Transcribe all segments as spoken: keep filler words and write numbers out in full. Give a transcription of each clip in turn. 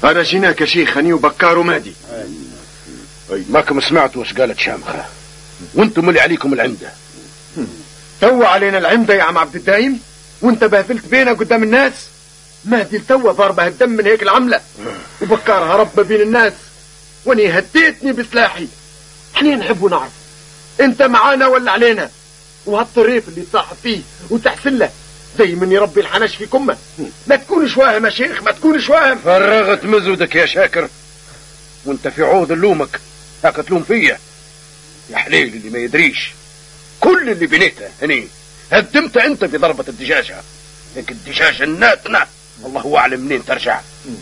انا جيناك يا شيخ اني وبكار ومادي. ماكم سمعتوا وش قالت شامخة؟ وانتم اللي عليكم العمدة. تو علينا العمدة يا عم عبد الدايم وانت بهفلت بينا قدام الناس. مادي التوه ضربه الدم من هيك العملة وبكار هرب بين الناس واني هديتني بسلاحي. احنا نحب نعرف انت معانا ولا علينا، وهالطريف اللي تصاحب فيه وتحسن له زي من يربي الحنش في كمه. ما تكونش واهم يا شيخ، ما تكونش واهم. فرغت مزودك يا شاكر وانت في عوض اللومك هاك تلوم فيا يا حليل اللي ما يدريش. كل اللي بنيته هني هدمت انت في ضربة الدجاجة، لكن الدجاجة الناتنة الله اعلم منين ترجع.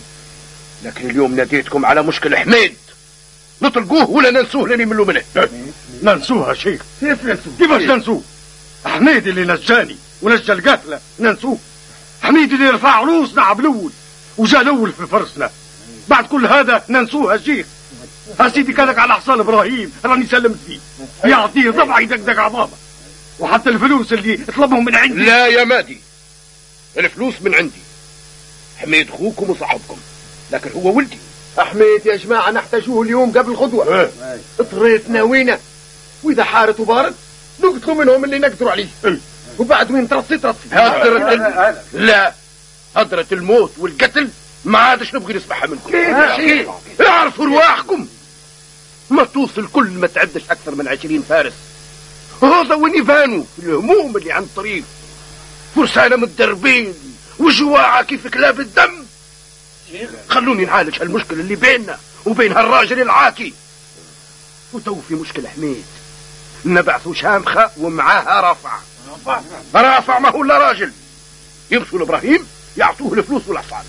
لكن اليوم ناديتكم على مشكل حميد، نطلقوه ولا ننسوه لاني منه منه. ننسوه يا شيخ. كيف ننسوه؟ كيفاش ننسوه؟ حميد اللي نجاني ونجى القتلة ننسوه؟ حميد اللي رفع عروسنا عبلول وجا الاول في فرسنا، بعد كل هذا ننسوه يا شيخ؟ سيدي كانك على حصان ابراهيم راني سلمت فيه، يعطيه ضبع يدقدق عظامه، وحتى الفلوس اللي طلبهم من عندي. لا يا مادي، الفلوس من عندي. حميد اخوكم وصاحبكم لكن هو ولدي. حميد يا جماعه نحتاجوه اليوم قبل الغدوه. اطريت ناوينا واذا حارت وبارد نقتلوا منهم اللي نقدروا عليه. وبعد وين ترصي ترصي هدرة ال... لا هدرة الموت والقتل ما عادش نبغي نسمعها منكم. اعرفوا رواحكم، ما توصل كل ما تعدش اكثر من عشرين فارس. هذا وين يبانوا الهموم اللي عن الطريق، فرسانة متدربين وجواعة كيف كلاب الدم. خلوني نعالج هالمشكلة اللي بيننا وبين هالراجل العاكي. وتو في مشكلة حميد نبعثوا شامخة ومعاها رافع. رافع ما هو الا راجل، يمشوا لابراهيم يعطوه الفلوس والحصان.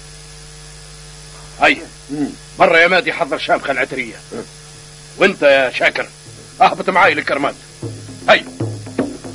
هيا مرة يا مادي حضر شامخة العترية، وانت يا شاكر اهبط معاي للكرمات. هيا